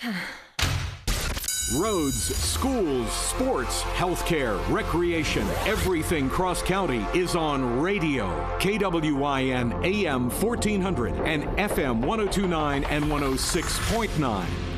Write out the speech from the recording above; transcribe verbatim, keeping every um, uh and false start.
Roads, schools, sports, healthcare, recreation, everything cross-county is on radio. K W I N A M fourteen hundred and F M one oh two point nine and one oh six point nine.